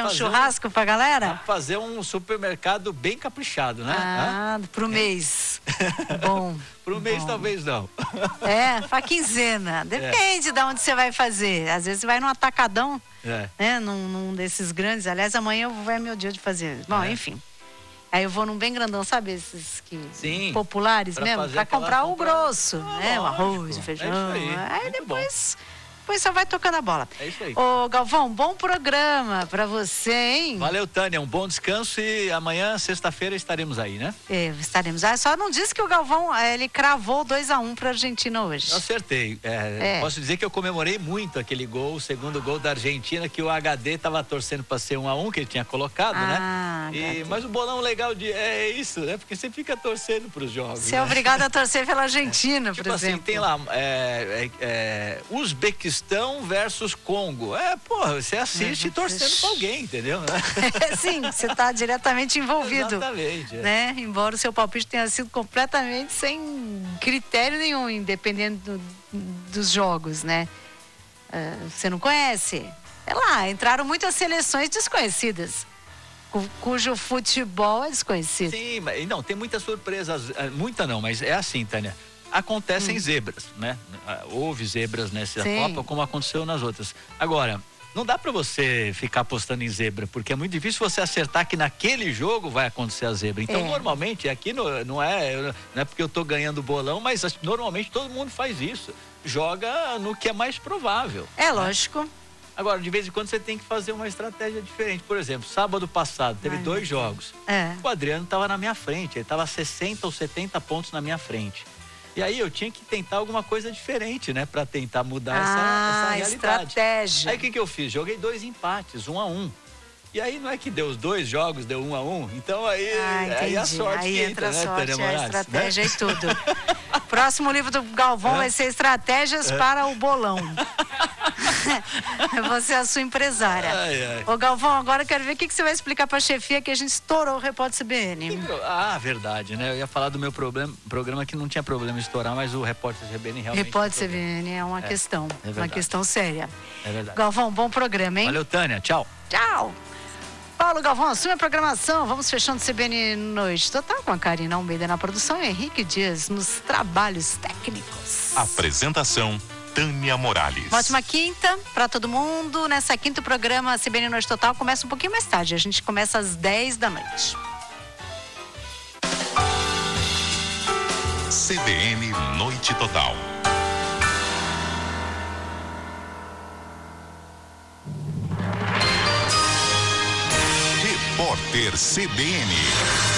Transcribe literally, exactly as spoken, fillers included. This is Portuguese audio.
um churrasco um, pra galera? Dá pra fazer um supermercado bem caprichado, né? Ah, ah? pro mês. Bom. Pro mês bom. talvez não. É, pra quinzena. Depende é. de onde você vai fazer. Às vezes você vai num atacadão, é. né? Num, num desses grandes. Aliás, amanhã é meu dia de fazer. Bom, é. enfim. Aí eu vou num bem grandão, sabe? Esses que Sim, populares pra mesmo, pra comprar o grosso, ah, né? Lógico. O arroz, o feijão. É isso aí. Aí Muito depois, bom. depois só vai tocando a bola. É isso aí. Ô, Galvão, bom programa pra você, hein? Valeu, Tânia. Um bom descanso e amanhã, sexta-feira, estaremos aí, né? É, estaremos. Ah, só não disse que o Galvão, ele cravou dois a um pra Argentina hoje. Eu acertei. É, é. Posso dizer que eu comemorei muito aquele gol, o segundo gol da Argentina, que o H D tava torcendo pra ser um a um, que ele tinha colocado, ah, né? E, mas o bolão legal de, é isso, né? Porque você fica torcendo pros jogos. Você né? é obrigado a torcer pela Argentina, é. por tipo exemplo. Assim, tem lá é, é, é, Uzbequistão versus Congo. É, porra, você assiste torcendo pra alguém, entendeu? Sim, você tá diretamente envolvido. Exatamente. É. Né? Embora o seu palpite tenha sido completamente sem critério nenhum, independente do, dos jogos, né? Uh, você não conhece? É lá, entraram muitas seleções desconhecidas, cu, cujo futebol é desconhecido. Sim, mas não, tem muitas surpresas, muita não, mas é assim, Tânia. Acontecem hum. zebras, né? Houve zebras nessa Sim. Copa, como aconteceu nas outras. Agora, não dá pra você ficar apostando em zebra, porque é muito difícil você acertar que naquele jogo vai acontecer a zebra. Então, é. normalmente, aqui no, não, é, não é porque eu tô ganhando bolão, mas normalmente todo mundo faz isso. Joga no que é mais provável. É, né? Lógico. Agora, de vez em quando você tem que fazer uma estratégia diferente. Por exemplo, sábado passado teve Ai, dois jogos. É. O Adriano estava na minha frente, ele estava sessenta ou setenta pontos na minha frente. E aí eu tinha que tentar alguma coisa diferente, né? Para tentar mudar ah, essa, essa realidade. Estratégia. Aí o que, que eu fiz? Joguei dois empates, um a um. E aí não é que deu os dois jogos, deu um a um. Então aí, ah, aí a sorte aí que entra, entra, a né, sorte, Tânia a Moraes, estratégia né? e tudo. Próximo livro do Galvão é. vai ser Estratégias é. para o Bolão. Você é a sua empresária. Ai, ai. Ô Galvão, agora eu quero ver o que, que você vai explicar pra chefia que a gente estourou o Repórter C B N. Pro... Ah, verdade, né? Eu ia falar do meu problema, programa que não tinha problema estourar, mas o Repórter C B N realmente... Repórter C B N é uma é, questão, é uma questão séria. É verdade. Galvão, bom programa, hein? Valeu, Tânia. Tchau. Tchau. Paulo Galvão, assume a programação. Vamos fechando o C B N Noite Total com a Karina Almeida na produção e Henrique Dias nos trabalhos técnicos. Apresentação, Tânia Morales. Ótima quinta para todo mundo. Nessa quinta, o programa C B N Noite Total começa um pouquinho mais tarde. A gente começa às dez da noite. C B N Noite Total. Repórter C B N.